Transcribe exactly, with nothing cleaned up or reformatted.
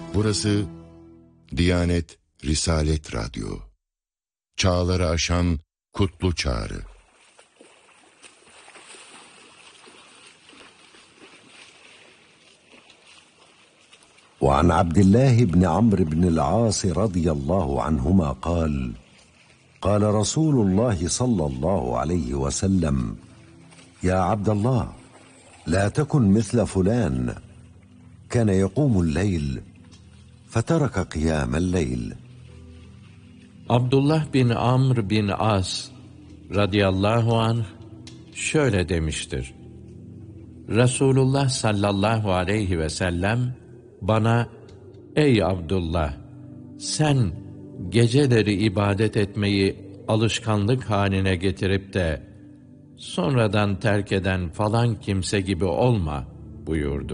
Burası Diyanet Risalet Radyo. Çağları aşan kutlu çağrı. وعن عبد الله بن عمرو بن العاص رضي الله عنهما قال قال رسول الله صلى الله عليه وسلم يا عبد الله لا تكن مثل فلان كان يقوم الليل فترك قيام الليل. Abdullah bin Amr bin As radıyallahu anh şöyle demiştir: Resulullah sallallahu aleyhi ve sellem bana, ey Abdullah, sen geceleri ibadet etmeyi alışkanlık haline getirip de sonradan terk eden falan kimse gibi olma buyurdu.